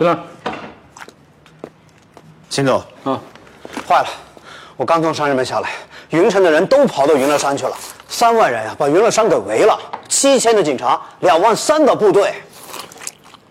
队长， 秦总， 坏了，我刚从山上面下来，云城的人都跑到云乐山去了，3万人啊，把云乐山给围了，7000的警察，2万3的部队。